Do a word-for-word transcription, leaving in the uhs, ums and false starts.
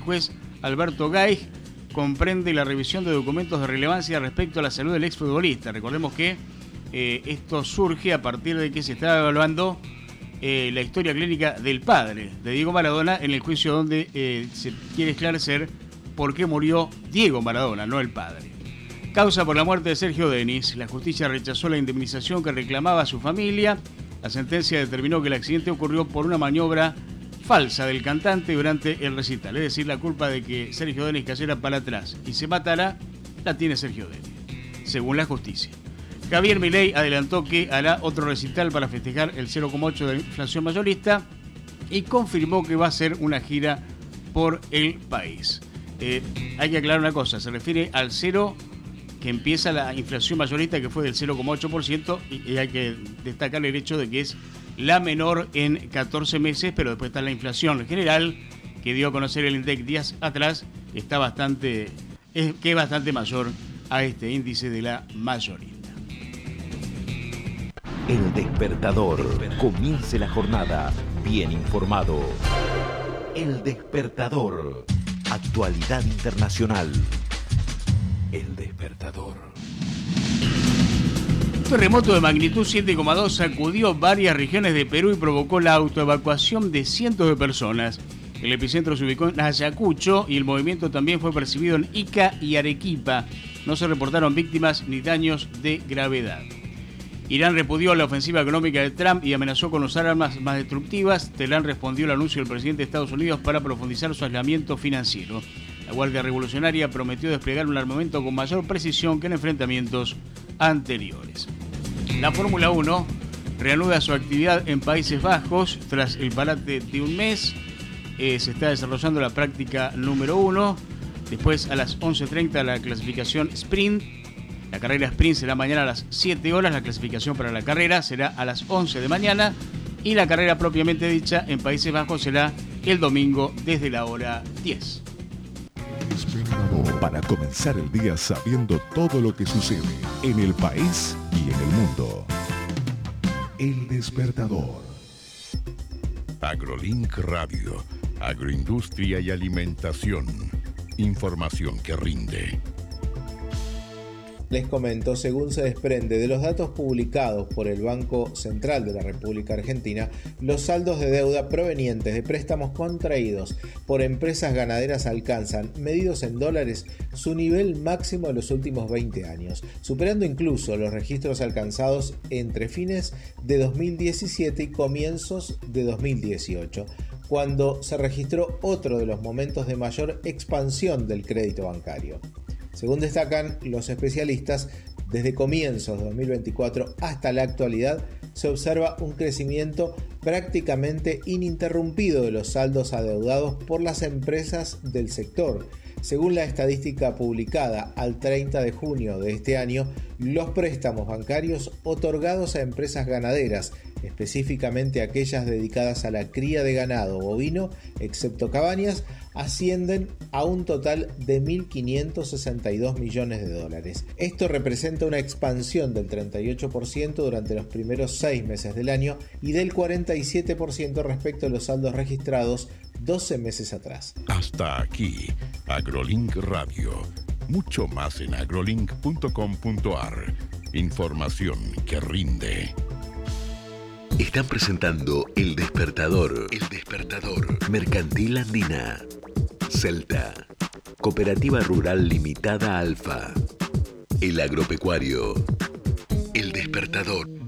El juez Alberto Gay comprende la revisión de documentos de relevancia respecto a la salud del exfutbolista. Recordemos que eh, esto surge a partir de que se estaba evaluando eh, la historia clínica del padre de Diego Maradona en el juicio donde eh, se quiere esclarecer por qué murió Diego Maradona, no el padre. Causa por la muerte de Sergio Denis. La justicia rechazó la indemnización que reclamaba su familia. La sentencia determinó que el accidente ocurrió por una maniobra falsa del cantante durante el recital. Es decir, la culpa de que Sergio Denis cayera para atrás y se matara, la tiene Sergio Denis, según la justicia. Javier Milei adelantó que hará otro recital para festejar el cero coma ocho de la inflación mayorista y confirmó que va a hacer una gira por el país. Eh, hay que aclarar una cosa, se refiere al cero que empieza la inflación mayorista, que fue del cero coma ocho por ciento, y, y hay que destacar el hecho de que es la menor en catorce meses, pero después está la inflación general, que dio a conocer el INDEC días atrás, está bastante, es, que es bastante mayor a este índice de la mayorista. El Despertador. Comience la jornada bien informado. El Despertador. Actualidad internacional. El Despertador. Un terremoto de magnitud siete coma dos sacudió varias regiones de Perú y provocó la autoevacuación de cientos de personas. El epicentro se ubicó en Ayacucho y el movimiento también fue percibido en Ica y Arequipa. No se reportaron víctimas ni daños de gravedad. Irán repudió la ofensiva económica de Trump y amenazó con usar armas más destructivas. Teherán respondió al anuncio del presidente de Estados Unidos para profundizar su aislamiento financiero. La Guardia Revolucionaria prometió desplegar un armamento con mayor precisión que en enfrentamientos anteriores. La Fórmula uno reanuda su actividad en Países Bajos tras el parate de un mes. Eh, se está desarrollando la práctica número uno. Después, a las once treinta, la clasificación sprint. La carrera sprint será mañana a las siete horas. La clasificación para la carrera será a las once de mañana. Y la carrera propiamente dicha en Países Bajos será el domingo desde la hora diez. Para comenzar el día sabiendo todo lo que sucede en el país y en el mundo. El Despertador. AgroLink Radio. Agroindustria y alimentación. Información que rinde. Les comento, según se desprende de los datos publicados por el Banco Central de la República Argentina, los saldos de deuda provenientes de préstamos contraídos por empresas ganaderas alcanzan, medidos en dólares, su nivel máximo de los últimos veinte años, superando incluso los registros alcanzados entre fines de dos mil diecisiete y comienzos de dos mil dieciocho, cuando se registró otro de los momentos de mayor expansión del crédito bancario. Según destacan los especialistas, desde comienzos de dos mil veinticuatro hasta la actualidad se observa un crecimiento prácticamente ininterrumpido de los saldos adeudados por las empresas del sector. Según la estadística publicada al treinta de junio de este año, los préstamos bancarios otorgados a empresas ganaderas, específicamente aquellas dedicadas a la cría de ganado bovino, excepto cabañas, ascienden a un total de mil quinientos sesenta y dos millones de dólares. Esto representa una expansión del treinta y ocho por ciento durante los primeros seis meses del año y del cuarenta y siete por ciento respecto a los saldos registrados doce meses atrás. Hasta aquí, AgroLink Radio. Mucho más en agrolink punto com punto ar. Información que rinde. Están presentando El Despertador. El Despertador. Mercantil Andina. Celta. Cooperativa Rural Limitada Alfa. El Agropecuario. El Despertador.